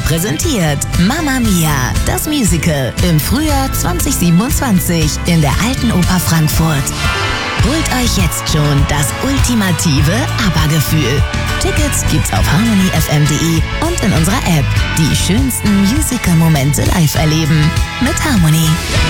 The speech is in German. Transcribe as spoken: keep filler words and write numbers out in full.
präsentiert Mamma Mia, das Musical im Frühjahr zwanzig siebenundzwanzig in der Alten Oper Frankfurt. Holt euch jetzt schon das ultimative ABBA-Gefühl. Tickets gibt's auf harmony f m punkt d e und in unserer App. Die schönsten Musical-Momente live erleben mit Harmony.